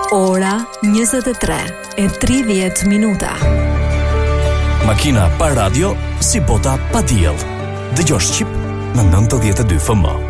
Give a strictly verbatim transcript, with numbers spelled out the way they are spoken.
Ora njëzet e tre e tridhjetë minuta. Makina pa radio, si bota pa diell. Dëgjosh Shqip në nëntëdhjetë e dy F M.